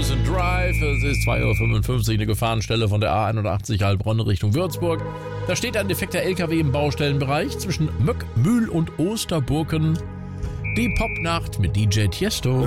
Madison Drive. Es ist 2:55 Uhr, eine Gefahrenstelle von der A81 Heilbronn Richtung Würzburg. Da steht ein defekter LKW im Baustellenbereich zwischen Möck, Mühl und Osterburken. Die Popnacht mit DJ Tiesto.